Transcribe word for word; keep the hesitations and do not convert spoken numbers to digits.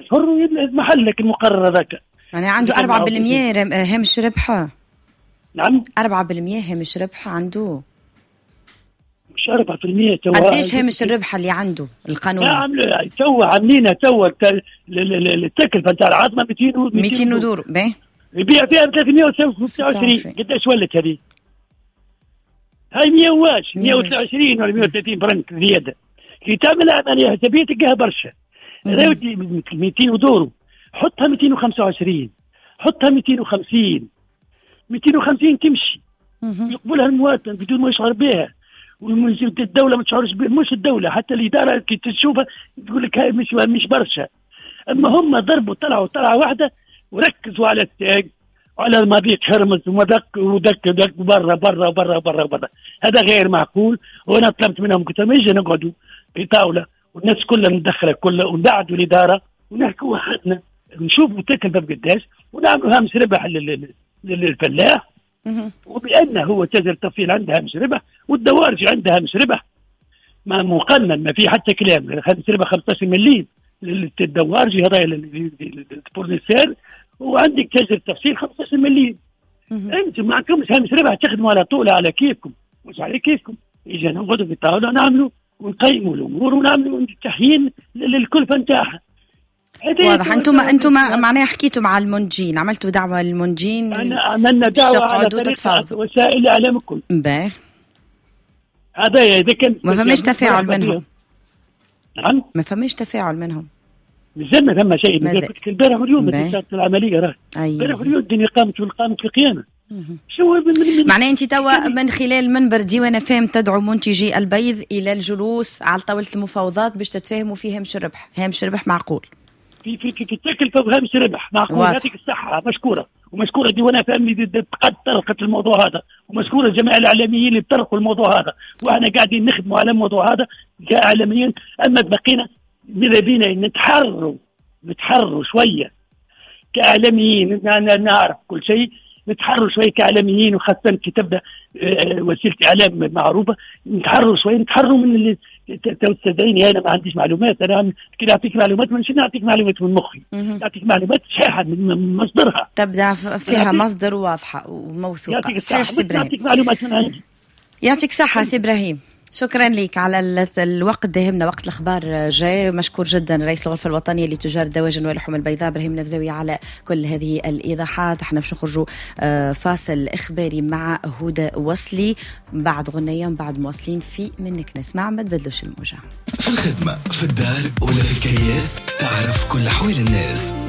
حر محلك المقرر ذاك. يعني عنده أربعة بالمية هامش ربحه. نعم أربعة بالمية هامش ربح عنده. مش أربعة بالمية تو. قديش هامش الربح اللي عنده القانون؟ نعم تو عاملينها تو التكلفة نتاع العظمة مئتين ودور باهي يبيع فيها ثلاثمية وتسعة وعشرين. قداش ولت هذه؟ هاي مية واش مية وتسعة وعشرين ولا مية وثلاثين فرنك زيادة. كي تعمل عملية حسابية تلقاها برشا. مئتين ودور حطها مئتين وخمسة وعشرين، حطها مئتين وخمسين، مئتين وخمسين تمشي. يقبلها المواطن بدون ما يشعر بها، والدولة ما تشعرش بها. مش الدولة، حتى الإدارة كي تشوفها تقول لك هاي مش مش برشا. أما هم ضربوا طلعوا طلعة واحدة وركزوا على التاج وعلى المضيق حرمز ودك ودك دك برا برا برا برا برا. هذا غير معقول. وأنا طلبت منهم قلت لهم يجي نقعدوا في طاولة والناس كلها مدخلة كلها ونبعدوا الإدارة ونحكوا وحدنا نشوفوا تكلفة بقداش ونعملوا هامش ربح للفلاح. وبأنه هو تاجر التفصيل عندها هامش ربح والدوارج عندها هامش ربح ما مقنن، ما في حتى كلام. هامش ربح خمسة عشر مليم للدوارج هذا الفورنيسير، وعندك تاجر التفصيل خمسة عشر مليم. انتم معكمش هامش ربح تخدموا على طول على كيفكم مش على كيفكم. يجي نقعدوا في الطاوله نعملوا ونقيموا الامور ونعملوا تحيين للكلفه نتاعها. واضح. انتم انتم معناها حكيتوا مع المنتجين، عملتوا دعوه للمنتجين. انا عملنا دعوه على طريق وسائل الاعلام الكل. باهي هذا اذا كان ما فماش تفاعل منهم. نعم ما فماش تفاعل منهم. مازال ما ثم شيء. مازال البارح واليوم صارت العمليه راه البارح واليوم الدنيا قامت والقامت في القيامه. شو معناه انت توا من خلال منبر ديوان فهم تدعو منتجي البيض الى الجلوس على طاوله المفاوضات باش تتفاهموا في هامش الربح. هامش الربح معقول في في في التكلفه وهامش ربح معقول. يعطيك الصحه. مشكوره ومشكوره ديوان فهم اللي قد طرقت الموضوع هذا، ومشكوره الجماعه الاعلاميين اللي طرقوا الموضوع هذا، واحنا قاعدين نخدموا على الموضوع هذا كاعلاميين. اما بقينا ماذا بينا نتحرروا نتحرروا شويه كاعلاميين. نعرف كل شيء نتحرروا شويه كاعلاميين، وخاصه كي تبدا وسيله اعلام معروفه نتحرروا شويه نتحرروا من اللي تستدعيني. انا ما عنديش معلومات. انا كي نعطيك معلومات مش نعطيك معلومات من مخي، نعطيك معلومات صحيحه من مصدرها تبدا فيها مصدر واضحه وموثوقه. صحيح سي ابراهيم. يعطيك معلومات من عندي. يعطيك صحه سي ابراهيم. شكرا لك على الوقت. داهمنا وقت الأخبار جاي. مشكور جدا رئيس الغرفة الوطنية لتجار الدواجن واللحوم البيضاء إبراهيم نفزاوي على كل هذه الإيضاحات. احنا باش نخرجوا فاصل إخباري مع هدى وصلي بعد غنية بعد مواصلين في منك نسمع. ما تبدلوش الموجة. في الخدمة في الدار ولا في الكياس تعرف كل حوال الناس.